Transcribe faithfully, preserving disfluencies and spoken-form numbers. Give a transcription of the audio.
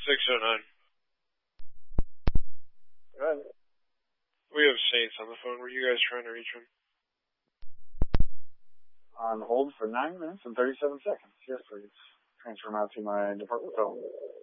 six oh nine. Go ahead. We have Saints on the phone. Were you guys trying to reach him? On hold for nine minutes and thirty-seven seconds. Yes, please. Transfer him out to my department phone.